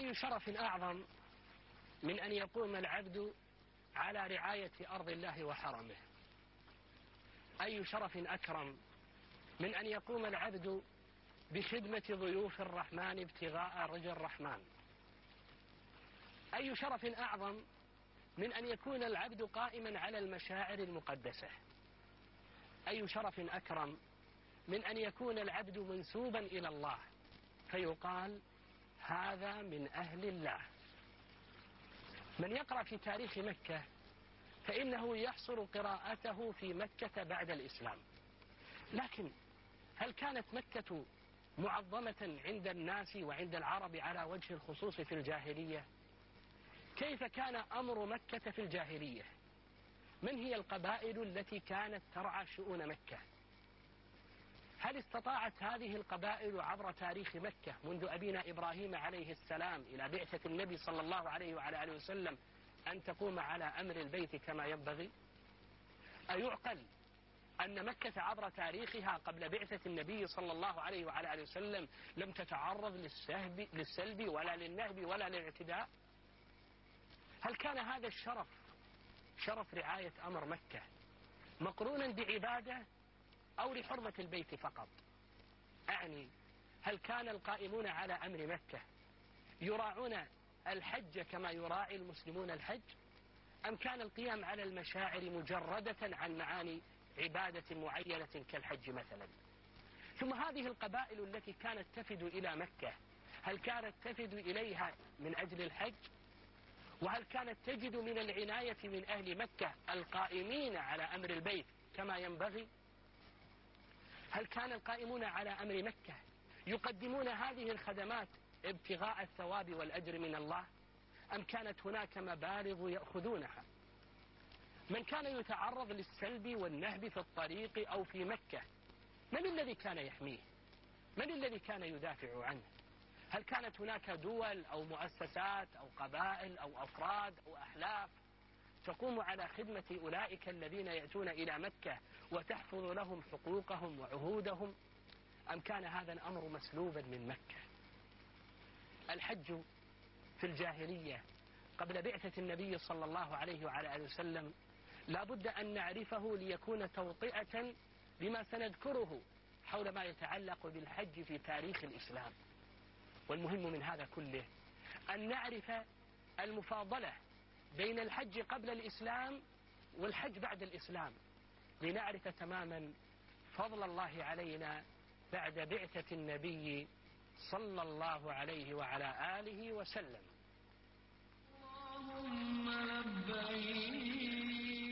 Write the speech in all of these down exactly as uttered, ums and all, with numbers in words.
أي شرف أعظم من أن يقوم العبد على رعاية أرض الله وحرمه؟ أي شرف أكرم من أن يقوم العبد بخدمة ضيوف الرحمن ابتغاء رضا الرحمن؟ أي شرف أعظم من أن يكون العبد قائما على المشاعر المقدسة؟ أي شرف أكرم من أن يكون العبد منسوبا إلى الله فيقال هذا من أهل الله؟ من يقرأ في تاريخ مكة فإنه يحصر قراءته في مكة بعد الإسلام، لكن هل كانت مكة معظمة عند الناس وعند العرب على وجه الخصوص في الجاهلية؟ كيف كان أمر مكة في الجاهلية؟ من هي القبائل التي كانت ترعى شؤون مكة؟ هل استطاعت هذه القبائل عبر تاريخ مكة منذ أبينا إبراهيم عليه السلام إلى بعثة النبي صلى الله عليه وعلى آله وسلم أن تقوم على أمر البيت كما ينبغي؟ أيعقل أن مكة عبر تاريخها قبل بعثة النبي صلى الله عليه وعلى آله وسلم لم تتعرض للسهب للسلب ولا للنهب ولا للاعتداء؟ هل كان هذا الشرف، شرف رعاية أمر مكة، مقرونا بعبادة أو لحرمة البيت فقط؟ أعني هل كان القائمون على أمر مكة يراعون الحج كما يراعي المسلمون الحج، أم كان القيام على المشاعر مجردة عن معاني عبادة معينة كالحج مثلا؟ ثم هذه القبائل التي كانت تفد إلى مكة هل كانت تفد إليها من أجل الحج؟ وهل كانت تجد من العناية من أهل مكة القائمين على أمر البيت كما ينبغي؟ هل كان القائمون على أمر مكة يقدمون هذه الخدمات ابتغاء الثواب والأجر من الله، أم كانت هناك مبالغ يأخذونها؟ من كان يتعرض للسلب والنهب في الطريق أو في مكة من الذي كان يحميه؟ من الذي كان يدافع عنه؟ هل كانت هناك دول أو مؤسسات أو قبائل أو أفراد أو أحلاف تقوم على خدمة أولئك الذين يأتون إلى مكة وتحفظ لهم حقوقهم وعهودهم، أم كان هذا الأمر مسلوبا من مكة؟ الحج في الجاهلية قبل بعثة النبي صلى الله عليه وعلى آله وسلم لا بد أن نعرفه ليكون توطئة لما سنذكره حول ما يتعلق بالحج في تاريخ الإسلام. والمهم من هذا كله أن نعرف المفاضلة بين الحج قبل الإسلام والحج بعد الإسلام، لنعرف تماما فضل الله علينا بعد بعثة النبي صلى الله عليه وعلى آله وسلم. اللهم لبيك.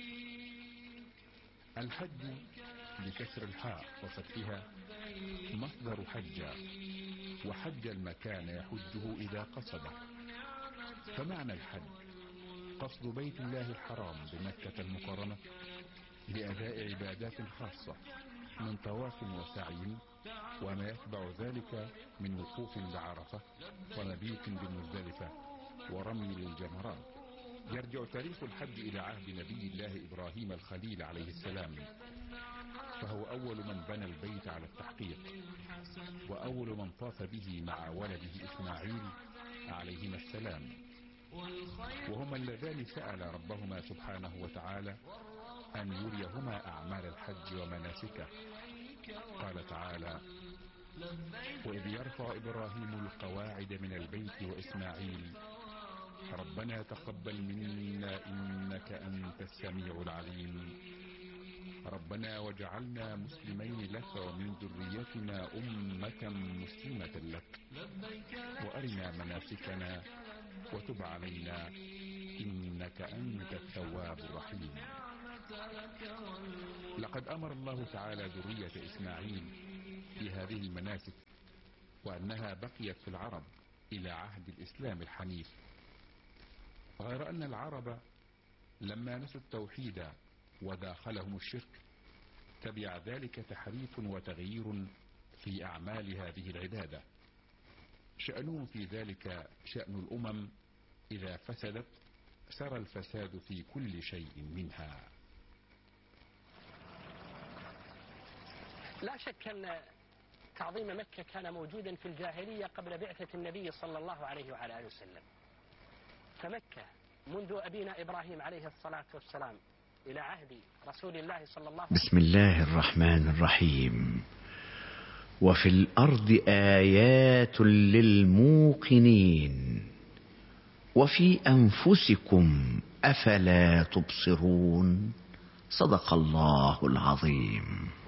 الحج بكسر الحاء وفتحها مصدر حج، وحج المكان يحجه إذا قصده. فمعنى الحج قصد بيت الله الحرام بمكة المكرمة لأداء عبادات خاصة من طواف وسعي وما يتبع ذلك من وقوف بعرفة ومبيت بمزدلفة ورمي للجمرات. يرجع تاريخ الحج إلى عهد نبي الله إبراهيم الخليل عليه السلام، فهو أول من بنى البيت على التحقيق، وأول من طاف به مع ولده إسماعيل عليهما السلام، وهما اللذان سأل ربهما سبحانه وتعالى أن يريهما أعمال الحج ومناسكه. قال تعالى: وإذ يرفع إبراهيم القواعد من البيت وإسماعيل ربنا تقبل منا إنك أنت السميع العليم ربنا وجعلنا مسلمين لك ومن ذريتنا أمة مسلمة لك وأرنا مناسكنا وتب علينا إنك أنت التواب الرحيم. لقد أمر الله تعالى ذرية إسماعيل في هذه المناسك، وأنها بقيت في العرب إلى عهد الإسلام الحنيف، غير أن العرب لما نسوا التوحيد وداخلهم الشرك تبع ذلك تحريف وتغيير في أعمال هذه العبادة. شأنهم في ذلك شأن الأمم إذا فسدت سرى الفساد في كل شيء منها. لا شك أن تعظيم مكة كان موجودا في الجاهلية قبل بعثة النبي صلى الله عليه وعلى آله وسلم. فمكة منذ أبينا إبراهيم عليه الصلاة والسلام إلى عهد رسول الله صلى الله عليه وسلم. بسم الله الرحمن الرحيم. وفي الأرض آيات للموقنين وفي أنفسكم أفلا تبصرون. صدق الله العظيم.